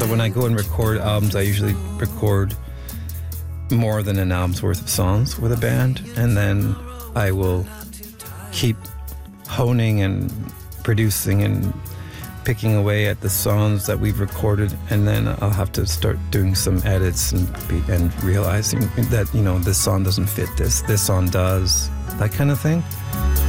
So when I go and record albums, I usually record more than an album's worth of songs with a band, and then I will keep honing and producing and picking away at the songs that we've recorded, and then I'll have to start doing some edits and realizing that, you know, this song doesn't fit this song does, that kind of thing.